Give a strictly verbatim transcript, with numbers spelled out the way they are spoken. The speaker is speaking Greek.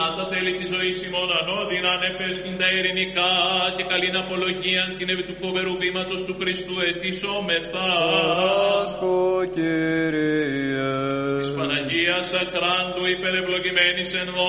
Τα τέλη της ζωής ημών ανώδυνα ανεφεύσκην τα ειρηνικά και καλήν απολογίαν την επί του φοβερού βήματος του Χριστού ετήσομεθα. Παράσκω, Κύριε. Της Παναγίας Αχράντου υπερευλογημένης εν